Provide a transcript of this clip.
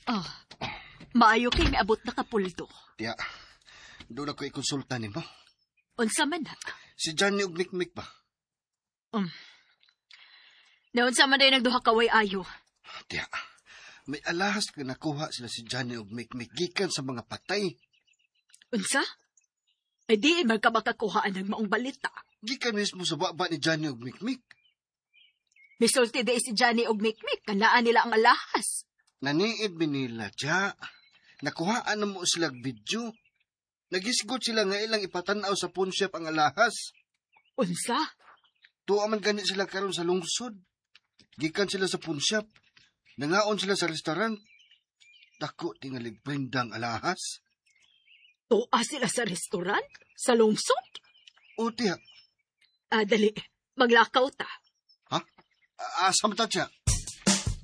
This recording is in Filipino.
Oh, maayo kay miabot na kapuldo. Tiya, doon ako ikonsulta ni mo. Unsa man na? Si Johnny ug Mikmik ba? Naunsa man day nagduha kaway ayo. Tiya, may alahas ka nakuha sila si Johnny ug Mikmik gikan sa mga patay. Unsa? Ay di man ka makakuhaan ng maong balita. Gikan mismo sa baba ni Johnny ug Mikmik. Misulti day si Johnny ug Mikmik, kanaan nila ang alahas. Naniid nila, Tiya. Nakuhaan na mo sila video. Nagisgot sila nga ilang ipatanaw sa pawn shop ang alahas. Unsa? Tuwa man gani sila karon sa lungsod. Gikan sila sa pawn shop. Nangaon sila sa restaurant. Dako tingalig prendang alahas. Tuwa sila sa restaurant? Sa lungsod? O, Tiya. Dali. Maglakaw ta. Ha? Asam ta, Tiya.